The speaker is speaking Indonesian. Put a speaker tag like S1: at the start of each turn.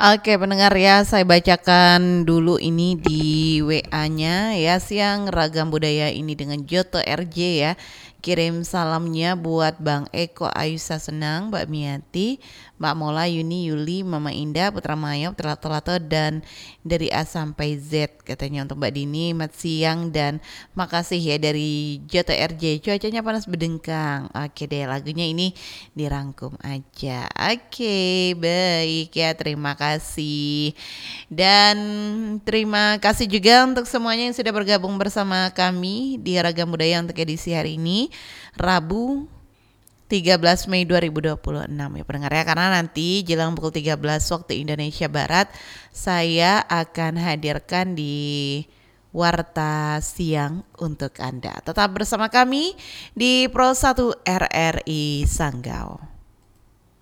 S1: Oke pendengar ya, saya bacakan dulu ini di WA-nya ya, Siang Ragam Budaya ini dengan Joto RJ ya. Kirim salamnya buat Bang Eko Ayusa Senang, Mbak Miati, Mbak Mola, Yuni, Yuli, Mama Indah, Putra Mayop, Telato-Lato, dan dari A sampai Z katanya untuk Mbak Dini. Mat siang dan makasih ya dari Joto RJ. Cuacanya panas bedengkang. Oke deh, lagunya ini dirangkum aja. Oke, baik ya, terima kasih. Dan terima kasih juga untuk semuanya yang sudah bergabung bersama kami di Ragam Budaya untuk edisi hari ini, Rabu 13 Mei 2026 ya pendengar ya, karena nanti jelang pukul 13 waktu Indonesia Barat saya akan hadirkan di Warta Siang untuk Anda. Tetap bersama kami di Pro 1 RRI Sanggau.